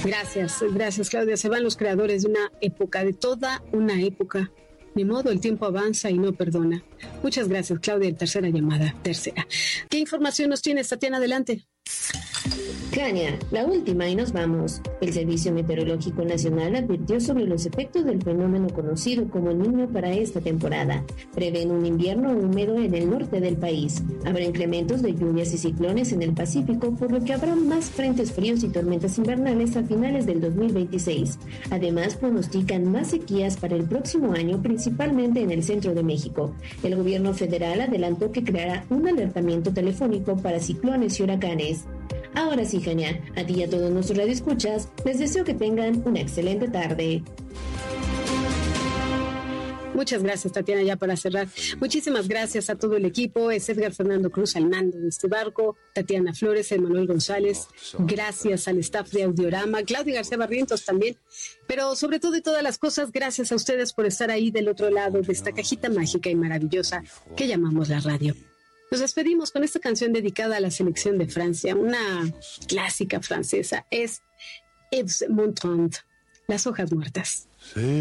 Gracias Claudia. Se van los creadores de una época, de toda una época. Ni modo, el tiempo avanza y no perdona. Muchas gracias, Claudia. Tercera llamada. ¿Qué información nos tienes, Tatiana? Adelante. Kania, la última y nos vamos. El Servicio Meteorológico Nacional advirtió sobre los efectos del fenómeno conocido como El Niño para esta temporada. Prevén un invierno húmedo en el norte del país. Habrá incrementos de lluvias y ciclones en el Pacífico, por lo que habrá más frentes fríos y tormentas invernales a finales del 2026. Además, pronostican más sequías para el próximo año, principalmente en el centro de México. El gobierno federal adelantó que creará un alertamiento telefónico para ciclones y huracanes. Ahora sí, genial. A ti y a todos nuestros radioescuchas, les deseo que tengan una excelente tarde. Muchas gracias, Tatiana, ya para cerrar. Muchísimas gracias a todo el equipo. Es Edgar Fernando Cruz al mando de este barco, Tatiana Flores, Emanuel González. Gracias al staff de Audiorama, Claudia García Barrientos también. Pero sobre todo y todas las cosas, gracias a ustedes por estar ahí del otro lado de esta cajita mágica y maravillosa que llamamos la radio. Nos despedimos con esta canción dedicada a la selección de Francia, una clásica francesa, es Yves Montand, Las hojas muertas. Sí.